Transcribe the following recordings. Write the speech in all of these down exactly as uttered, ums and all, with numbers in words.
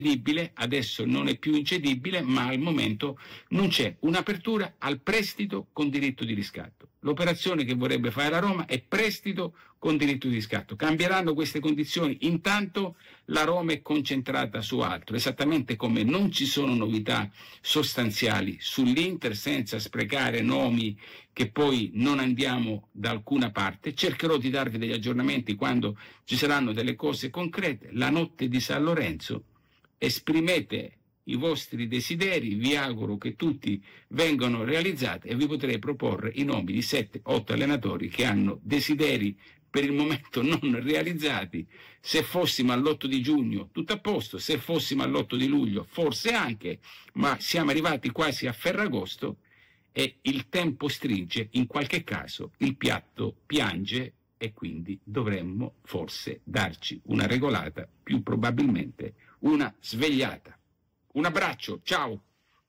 incedibile, adesso non è più incedibile, ma al momento non c'è un'apertura al prestito con diritto di riscatto. L'operazione che vorrebbe fare la Roma è prestito con diritto di riscatto. Cambieranno queste condizioni. Intanto la Roma è concentrata su altro, esattamente come non ci sono novità sostanziali sull'Inter, senza sprecare nomi che poi non andiamo da alcuna parte. Cercherò di darvi degli aggiornamenti quando ci saranno delle cose concrete. La notte di San Lorenzo, esprimete i vostri desideri, vi auguro che tutti vengano realizzati e vi potrei proporre i nomi di sette otto allenatori che hanno desideri per il momento non realizzati. Se fossimo all'otto di giugno tutto a posto, se fossimo all'otto di luglio forse anche, ma siamo arrivati quasi a Ferragosto e il tempo stringe, in qualche caso il piatto piange e quindi dovremmo forse darci una regolata, più probabilmente una svegliata. Un abbraccio, ciao!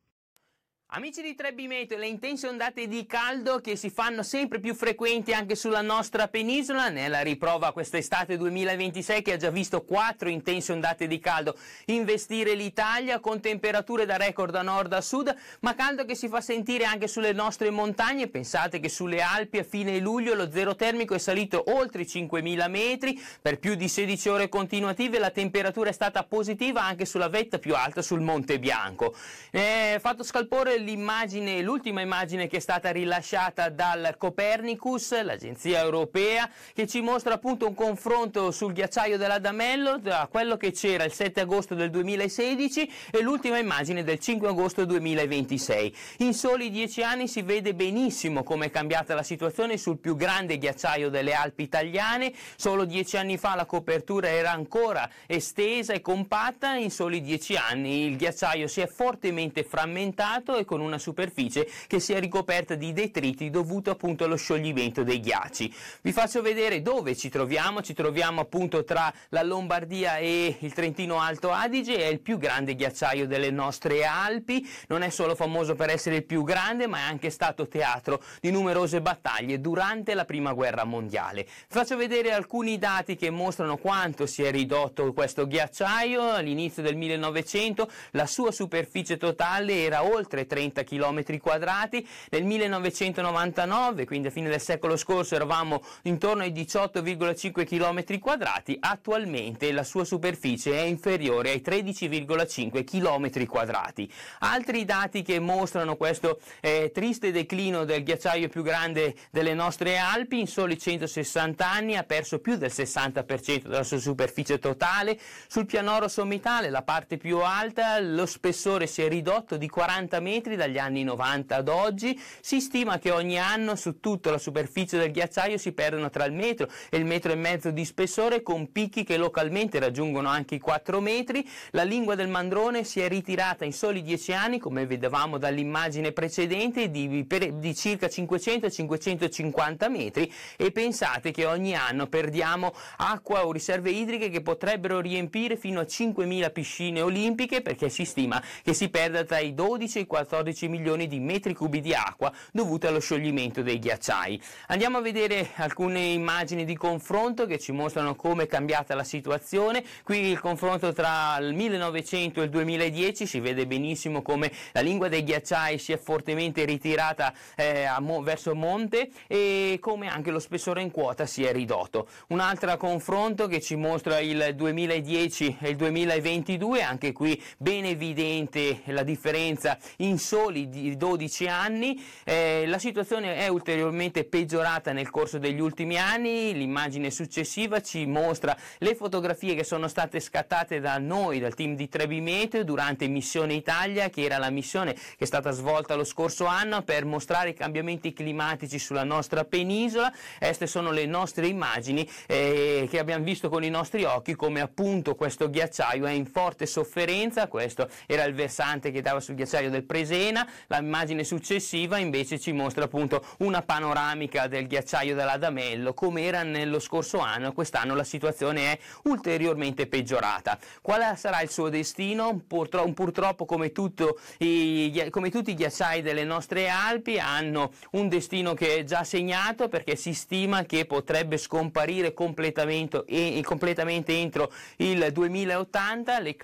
Amici di Trebbi Meteo, le intense ondate di caldo che si fanno sempre più frequenti anche sulla nostra penisola, nella riprova quest'estate duemilaventisei che ha già visto quattro intense ondate di caldo investire l'Italia con temperature da record da nord a sud, ma caldo che si fa sentire anche sulle nostre montagne. Pensate che sulle Alpi a fine luglio lo zero termico è salito oltre i cinquemila metri per più di sedici ore continuative, la temperatura è stata positiva anche sulla vetta più alta sul Monte Bianco. Eh, fatto scalpore l'immagine, l'ultima immagine che è stata rilasciata dal Copernicus, l'agenzia europea, che ci mostra appunto un confronto sul ghiacciaio dell'Adamello tra quello che c'era il sette agosto del duemilasedici e l'ultima immagine del cinque agosto duemilaventisei. In soli dieci anni si vede benissimo come è cambiata la situazione sul più grande ghiacciaio delle Alpi italiane. Solo dieci anni fa la copertura era ancora estesa e compatta, in soli dieci anni il ghiacciaio si è fortemente frammentato e con una superficie che si è ricoperta di detriti dovuto appunto allo scioglimento dei ghiacci. Vi faccio vedere dove ci troviamo. Ci troviamo appunto tra la Lombardia e il Trentino Alto Adige, è il più grande ghiacciaio delle nostre Alpi. Non è solo famoso per essere il più grande, ma è anche stato teatro di numerose battaglie durante la Prima Guerra Mondiale. Vi faccio vedere alcuni dati che mostrano quanto si è ridotto questo ghiacciaio. All'inizio del millenovecento la sua superficie totale era oltre trenta chilometri quadrati, nel millenovecentonovantanove, quindi a fine del secolo scorso, eravamo intorno ai diciotto virgola cinque chilometri quadrati, attualmente la sua superficie è inferiore ai tredici virgola cinque chilometri quadrati. Altri dati che mostrano questo eh, triste declino del ghiacciaio più grande delle nostre Alpi: in soli centosessanta anni ha perso più del sessanta per cento della sua superficie totale. Sul pianoro sommitale, la parte più alta, lo spessore si è ridotto di quaranta metri dagli anni novanta ad oggi. Si stima che ogni anno su tutta la superficie del ghiacciaio si perdono tra il metro e il metro e mezzo di spessore, con picchi che localmente raggiungono anche i quattro metri. La lingua del Mandrone si è ritirata in soli dieci anni, come vedevamo dall'immagine precedente, di, per, di circa cinquecento cinquecentocinquanta metri, e pensate che ogni anno perdiamo acqua o riserve idriche che potrebbero riempire fino a cinquemila piscine olimpiche, perché si stima che si perda tra i dodici e i quattordici milioni di metri cubi di acqua dovute allo scioglimento dei ghiacciai. Andiamo a vedere alcune immagini di confronto che ci mostrano come è cambiata la situazione. Qui il confronto tra il millenovecento e il duemiladieci, si vede benissimo come la lingua dei ghiacciai si è fortemente ritirata eh, a mo- verso monte e come anche lo spessore in quota si è ridotto. Un altro confronto che ci mostra il duemiladieci e il duemilaventidue, anche qui ben evidente la differenza in soli di dodici anni. Eh, la situazione è ulteriormente peggiorata nel corso degli ultimi anni. L'immagine successiva ci mostra le fotografie che sono state scattate da noi, dal team di Trebbi Meteo, durante Missione Italia, che era la missione che è stata svolta lo scorso anno per mostrare i cambiamenti climatici sulla nostra penisola. Queste sono le nostre immagini eh, che abbiamo visto con i nostri occhi, come appunto questo ghiacciaio è in forte sofferenza. Questo era il versante che dava sul ghiacciaio del Presena. L'immagine successiva invece ci mostra appunto una panoramica del ghiacciaio dell'Adamello come era nello scorso anno. Quest'anno la situazione è ulteriormente peggiorata. Quale sarà il suo destino? Purtroppo, purtroppo come, tutto i, come tutti i ghiacciai delle nostre Alpi hanno un destino che è già segnato, perché si stima che potrebbe scomparire completamente, e, completamente entro il duemilaottanta. Le